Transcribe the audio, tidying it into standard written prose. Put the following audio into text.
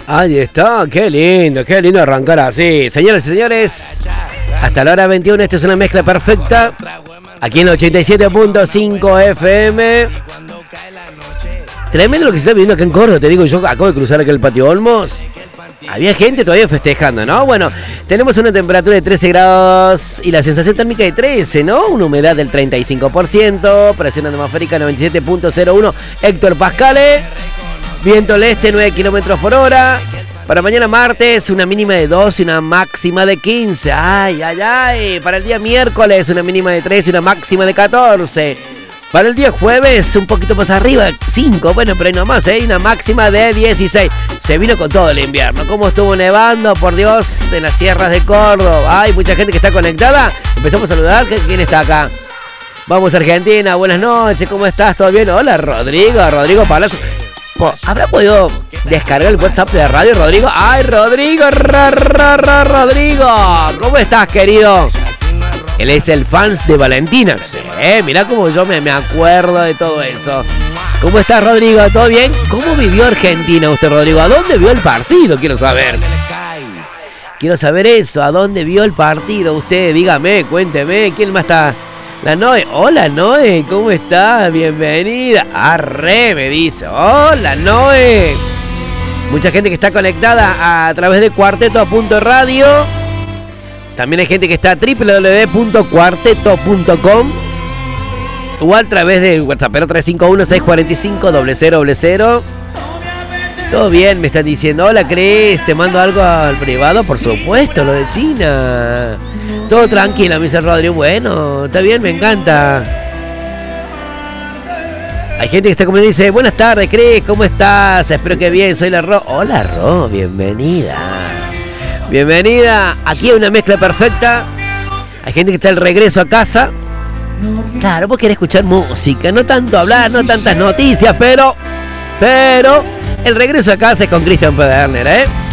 Ahí está, qué lindo arrancar así. Señoras y señores, hasta la hora 21, esto es una mezcla perfecta. Aquí en el 87.5 FM. Tremendo lo que se está viviendo acá en Córdoba, te digo, yo acabo de cruzar aquí el Patio Olmos. Había gente todavía festejando, ¿no? Bueno, tenemos una temperatura de 13 grados y la sensación térmica de 13, ¿no? Una humedad del 35%, presión atmosférica 97.01 hectopascales, viento del este 9 kilómetros por hora. Para mañana martes, una mínima de 2 y una máxima de 15. ¡Ay, ay, ay! Para el día miércoles, una mínima de 3 y una máxima de 14. Para el día jueves, un poquito más arriba, 5, bueno, pero ahí nomás, una máxima de 16. Se vino con todo el invierno. ¿Cómo estuvo nevando, por Dios, en las sierras de Córdoba? Hay mucha gente que está conectada. Empezamos a saludar. ¿Quién está acá? Vamos a Argentina, buenas noches, ¿cómo estás? ¿Todo bien? Hola, Rodrigo Palazzo. ¿Habrá podido descargar el WhatsApp de radio, Rodrigo? ¡Ay, Rodrigo! Rodrigo, ¿cómo estás, querido? Él es el fans de Valentina. Sí, mirá cómo yo me acuerdo de todo eso. ¿Cómo estás, Rodrigo? ¿Todo bien? ¿Cómo vivió Argentina usted, Rodrigo? ¿A dónde vio el partido? Quiero saber. Quiero saber eso. ¿A dónde vio el partido usted? Dígame, cuénteme. ¿Quién más está? La Noé. Hola, Noé. ¿Cómo estás? Bienvenida. Arre, me dice. Hola, Noé. Mucha gente que está conectada a través de cuarteto.radio. También hay gente que está a www.cuarteto.com o a través del WhatsApp 351-645-0000. Todo bien, me están diciendo. Hola, Cris, te mando algo al privado. Por supuesto, lo de China. Todo tranquilo, me dice Rodrigo. Bueno, está bien, me encanta. Hay gente que está como dice: buenas tardes, Cris, ¿cómo estás? Espero que bien, soy la Ro. Hola, Ro, bienvenida. Bienvenida, aquí hay una mezcla perfecta. Hay gente que está al regreso a casa. Claro, vos querés escuchar música, no tanto hablar, no tantas noticias, pero el regreso a casa es con Cristian Pederner, ¿eh?